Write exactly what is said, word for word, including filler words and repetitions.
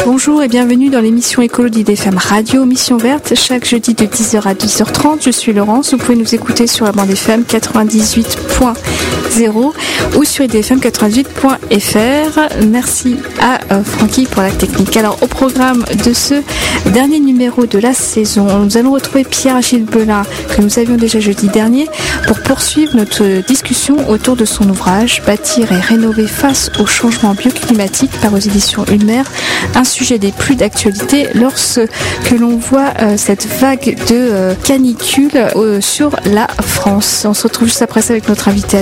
Bonjour et bienvenue dans l'émission Écolo d'I D F M Radio, Mission Verte, chaque jeudi de dix heures à dix heures trente. Je suis Laurence, vous pouvez nous écouter sur la bande F M quatre-vingt-dix-huit point zéro ou sur I D F M quatre-vingt-huit point F R. Merci à euh, Francky pour la technique. Alors, au programme de ce dernier numéro de la saison, nous allons retrouver Pierre-Achille Belin, que nous avions déjà jeudi dernier, pour poursuivre notre discussion autour de son ouvrage « Bâtir et rénover face au changement bioclimatique » par aux éditions Ulmer, un sujet des plus d'actualité lorsque l'on voit euh, cette vague de euh, canicule euh, sur la France. On se retrouve juste après ça avec notre invité